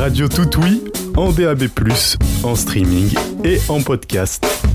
Radio Tout Oui, en DAB+, en streaming et en podcast.